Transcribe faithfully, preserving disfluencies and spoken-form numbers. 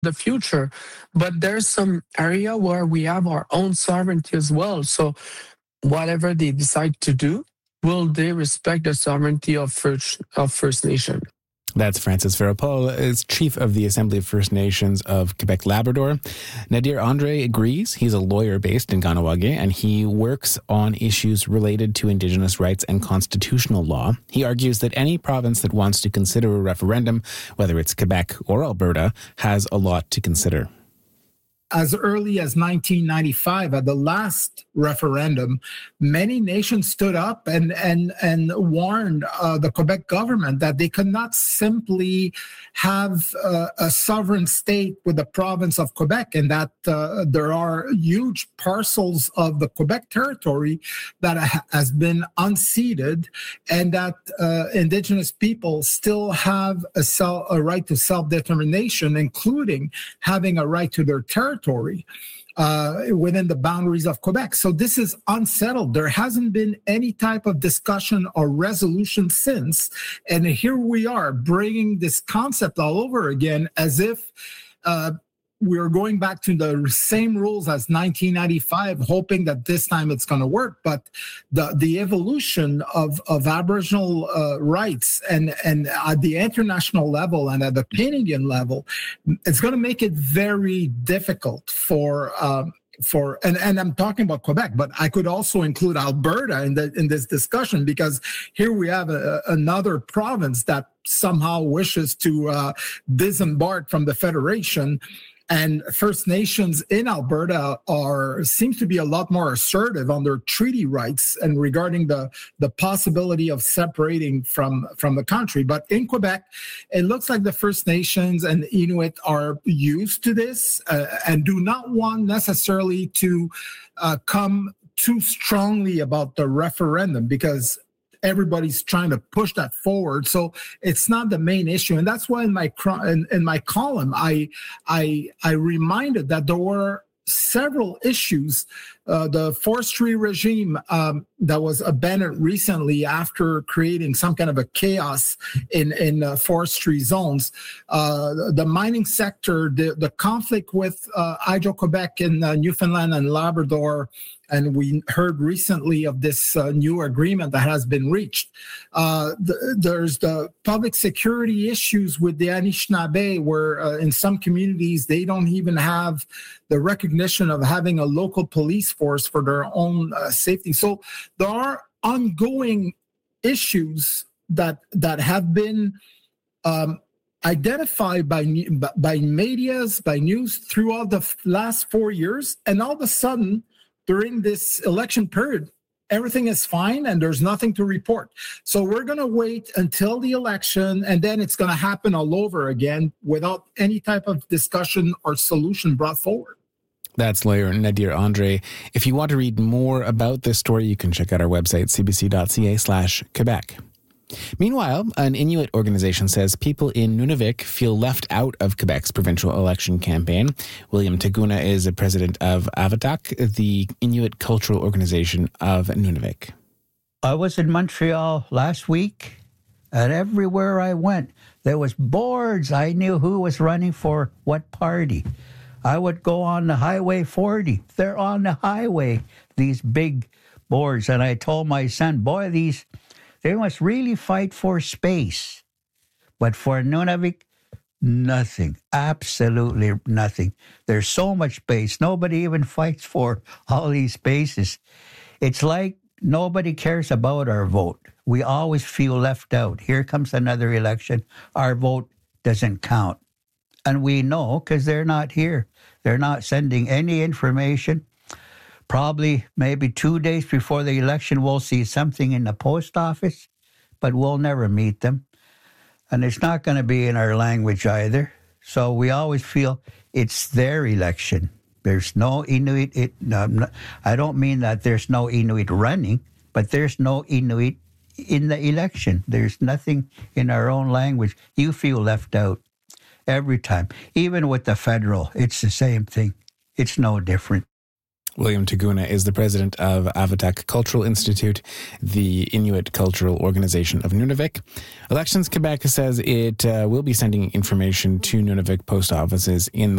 the future. But there's some area where we have our own sovereignty as well. So whatever they decide to do, will they respect the sovereignty of First of First Nation? That's Francis Farah-Paul, is chief of the Assembly of First Nations of Quebec-Labrador. Nadir Andre agrees. He's a lawyer based in Kahnawake, and he works on issues related to Indigenous rights and constitutional law. He argues that any province that wants to consider a referendum, whether it's Quebec or Alberta, has a lot to consider. As early as nineteen ninety-five, at the last referendum, many nations stood up and and and warned uh, the Quebec government that they could not simply have uh, a sovereign state with the province of Quebec, and that uh, there are huge parcels of the Quebec territory that ha- has been unceded, and that uh, Indigenous people still have a, self, a right to self-determination, including having a right to their territory. Uh, within the boundaries of Quebec. So this is unsettled. There hasn't been any type of discussion or resolution since. And here we are bringing this concept all over again as if uh, we're going back to the same rules as nineteen ninety-five, hoping that this time it's going to work. But the, the evolution of, of Aboriginal uh, rights and, and at the international level and at the Canadian level, it's going to make it very difficult for um, for and, and I'm talking about Quebec, but I could also include Alberta in the in this discussion, because here we have a, another province that somehow wishes to uh, disembark from the Federation. And First Nations in Alberta are seems to be a lot more assertive on their treaty rights and regarding the, the possibility of separating from, from the country. But in Quebec, it looks like the First Nations and Inuit are used to this uh, and do not want necessarily to uh, come too strongly about the referendum, because everybody's trying to push that forward, so it's not the main issue. And that's why in my in, in my column, I I I reminded that there were several issues. Uh, the forestry regime um, that was abandoned recently after creating some kind of a chaos in in uh, forestry zones. Uh, the mining sector, the the conflict with uh, Hydro-Quebec in uh, Newfoundland and Labrador. And we heard recently of this uh, new agreement that has been reached. Uh, the, there's the public security issues with the Anishinaabe, where uh, in some communities, they don't even have the recognition of having a local police force for their own uh, safety. So there are ongoing issues that that have been um, identified by by medias, by news throughout the last four years. And all of a sudden, during this election period, everything is fine and there's nothing to report. So we're going to wait until the election, and then it's going to happen all over again without any type of discussion or solution brought forward. That's lawyer Nadir Andre. If you want to read more about this story, you can check out our website, cbc.ca slash Quebec. Meanwhile, an Inuit organization says people in Nunavik feel left out of Quebec's provincial election campaign. William Taguna is the president of Avatak, the Inuit cultural organization of Nunavik. I was in Montreal last week, and everywhere I went, there was boards. I knew who was running for what party. I would go on the Highway forty. They're on the highway, these big boards. And I told my son, boy, these... they must really fight for space. But for Nunavik, nothing. Absolutely nothing. There's so much space. Nobody even fights for all these spaces. It's like nobody cares about our vote. We always feel left out. Here comes another election. Our vote doesn't count. And we know because they're not here. They're not sending any information. Probably maybe two days before the election, we'll see something in the post office, but we'll never meet them. And it's not going to be in our language either. So we always feel it's their election. There's no Inuit. It, no, I don't mean that there's no Inuit running, but there's no Inuit in the election. There's nothing in our own language. You feel left out every time. Even with the federal, it's the same thing. It's no different. William Taguna is the president of Avatak Cultural Institute, the Inuit cultural organization of Nunavik. Elections Quebec says it uh, will be sending information to Nunavik post offices in the